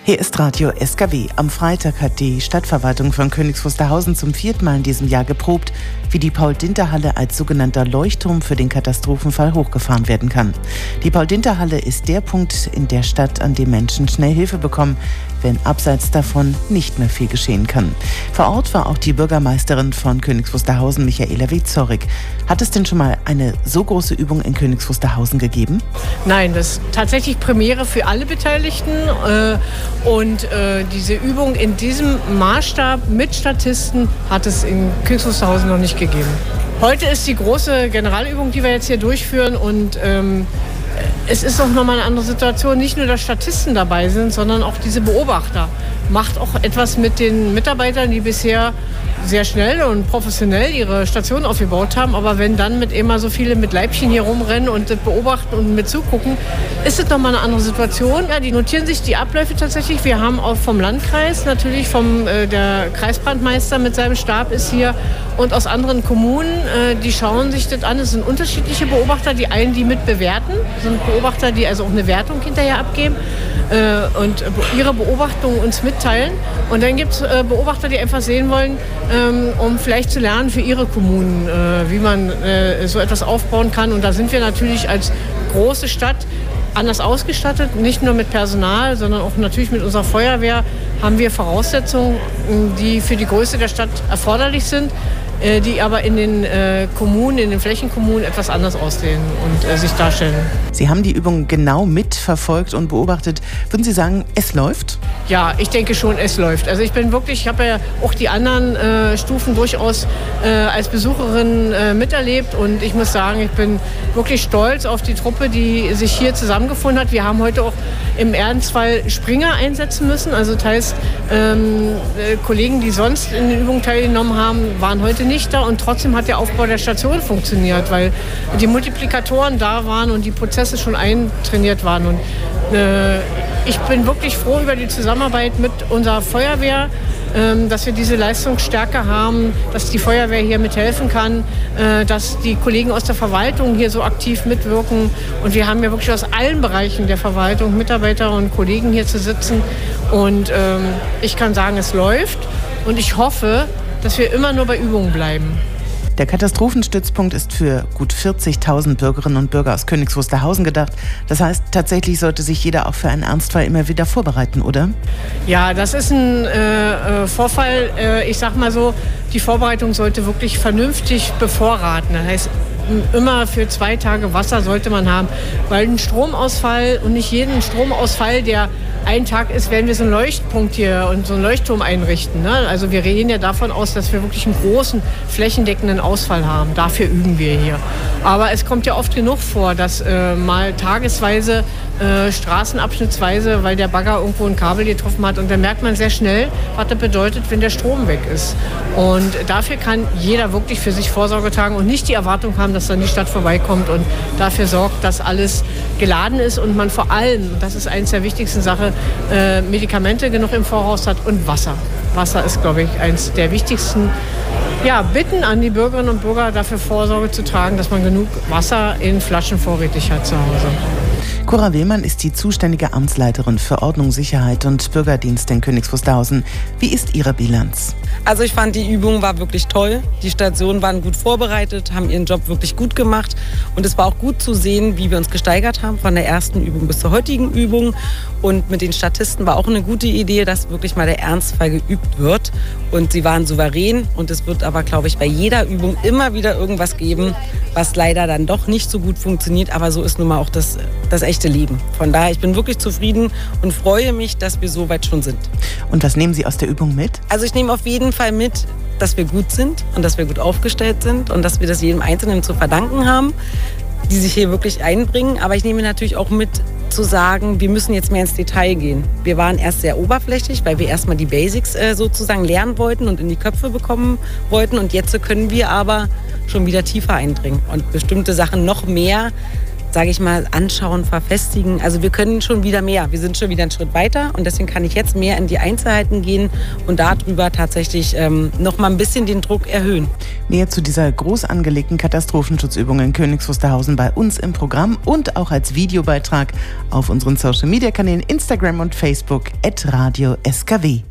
Hier ist Radio SKW. Am Freitag hat die Stadtverwaltung von Königs Wusterhausen zum 4. Mal in diesem Jahr geprobt, wie die Paul-Dinter-Halle als sogenannter Leuchtturm für den Katastrophenfall hochgefahren werden kann. Die Paul-Dinter-Halle ist der Punkt in der Stadt, an dem Menschen schnell Hilfe bekommen, wenn abseits davon nicht mehr viel geschehen kann. Vor Ort war auch die Bürgermeisterin von Königs Wusterhausen, Michaela W. Hat es denn schon mal eine so große Übung in Königs Wusterhausen gegeben? Nein, das ist tatsächlich Premiere für alle Beteiligten. Und diese Übung in diesem Maßstab mit Statisten hat es in Königs Wusterhausen noch nicht gegeben. Heute ist die große Generalübung, die wir jetzt hier durchführen, und es ist auch nochmal eine andere Situation. Nicht nur, dass Statisten dabei sind, sondern auch diese Beobachter. Macht auch etwas mit den Mitarbeitern, die bisher sehr schnell und professionell ihre Station aufgebaut haben. Aber wenn dann mit immer so viele mit Leibchen hier rumrennen und das beobachten und mit zugucken, ist es nochmal eine andere Situation. Ja, die notieren sich die Abläufe tatsächlich. Wir haben auch vom Landkreis natürlich, der Kreisbrandmeister mit seinem Stab ist hier, und aus anderen Kommunen, die schauen sich das an. Es sind unterschiedliche Beobachter. Die einen, die mit bewerten, sind Beobachter, die also auch eine Wertung hinterher abgeben und ihre Beobachtungen uns mitteilen. Und dann gibt es Beobachter, die einfach sehen wollen, um vielleicht zu lernen für ihre Kommunen, wie man so etwas aufbauen kann. Und da sind wir natürlich als große Stadt anders ausgestattet, nicht nur mit Personal, sondern auch natürlich mit unserer Feuerwehr haben wir Voraussetzungen, die für die Größe der Stadt erforderlich sind, die aber in den Kommunen, in den Flächenkommunen etwas anders aussehen und sich darstellen. Sie haben die Übung genau mitverfolgt und beobachtet. Würden Sie sagen, es läuft? Ja, ich denke schon, es läuft. Also ich habe ja auch die anderen Stufen durchaus als Besucherin miterlebt, und ich muss sagen, ich bin wirklich stolz auf die Truppe, die sich hier zusammengefunden hat. Wir haben heute auch im Ernstfall Springer einsetzen müssen. Also das heißt, Kollegen, die sonst in den Übungen teilgenommen haben, waren heute nicht da, und trotzdem hat der Aufbau der Station funktioniert, weil die Multiplikatoren da waren und die Prozesse schon eintrainiert waren. Und ich bin wirklich froh über die Zusammenarbeit mit unserer Feuerwehr, dass wir diese Leistungsstärke haben, dass die Feuerwehr hier mithelfen kann, dass die Kollegen aus der Verwaltung hier so aktiv mitwirken. Und wir haben ja wirklich aus allen Bereichen der Verwaltung Mitarbeiter und Kollegen hier zu sitzen. Und ich kann sagen, es läuft, und ich hoffe, dass wir immer nur bei Übungen bleiben. Der Katastrophenstützpunkt ist für gut 40.000 Bürgerinnen und Bürger aus Königs Wusterhausen gedacht. Das heißt, tatsächlich sollte sich jeder auch für einen Ernstfall immer wieder vorbereiten, oder? Ja, das ist ein Vorfall. Ich sag mal so, die Vorbereitung sollte wirklich vernünftig bevorraten. Das heißt, immer für 2 Tage Wasser sollte man haben, weil ein Stromausfall, und nicht jeden Stromausfall, der ein Tag ist, werden wir so einen Leuchtpunkt hier und so einen Leuchtturm einrichten. Ne? Also wir reden ja davon aus, dass wir wirklich einen großen flächendeckenden Ausfall haben. Dafür üben wir hier. Aber es kommt ja oft genug vor, dass mal tagesweise, straßenabschnittsweise, weil der Bagger irgendwo ein Kabel getroffen hat, und dann merkt man sehr schnell, was das bedeutet, wenn der Strom weg ist. Und dafür kann jeder wirklich für sich Vorsorge tragen und nicht die Erwartung haben, dass dann die Stadt vorbeikommt und dafür sorgt, dass alles geladen ist und man vor allem, das ist eines der wichtigsten Sachen, Medikamente genug im Voraus hat und Wasser. Wasser ist, glaube ich, eines der wichtigsten Bitten an die Bürgerinnen und Bürger, dafür Vorsorge zu tragen, dass man genug Wasser in Flaschen vorrätig hat zu Hause. Cora Wehlmann ist die zuständige Amtsleiterin für Ordnung, Sicherheit und Bürgerdienst in Königs Wusterhausen. Wie ist Ihre Bilanz? Also ich fand, die Übung war wirklich toll. Die Stationen waren gut vorbereitet, haben ihren Job wirklich gut gemacht. Und es war auch gut zu sehen, wie wir uns gesteigert haben von der ersten Übung bis zur heutigen Übung. Und mit den Statisten war auch eine gute Idee, dass wirklich mal der Ernstfall geübt wird. Und sie waren souverän. Und es wird aber, glaube ich, bei jeder Übung immer wieder irgendwas geben, was leider dann doch nicht so gut funktioniert. Aber so ist nun mal auch das echte Leben. Von daher, ich bin wirklich zufrieden und freue mich, dass wir so weit schon sind. Und was nehmen Sie aus der Übung mit? Also ich nehme auf jeden Fall mit, dass wir gut sind und dass wir gut aufgestellt sind und dass wir das jedem Einzelnen zu verdanken haben, die sich hier wirklich einbringen. Aber ich nehme natürlich auch mit, zu sagen, wir müssen jetzt mehr ins Detail gehen. Wir waren erst sehr oberflächlich, weil wir erstmal die Basics sozusagen lernen wollten und in die Köpfe bekommen wollten. Und jetzt können wir aber schon wieder tiefer eindringen und bestimmte Sachen noch mehr sage ich mal, anschauen, verfestigen. Also wir können schon wieder mehr. Wir sind schon wieder einen Schritt weiter und deswegen kann ich jetzt mehr in die Einzelheiten gehen und darüber tatsächlich noch mal ein bisschen den Druck erhöhen. Mehr zu dieser groß angelegten Katastrophenschutzübung in Königs Wusterhausen bei uns im Programm und auch als Videobeitrag auf unseren Social-Media-Kanälen Instagram und Facebook @Radio SKW.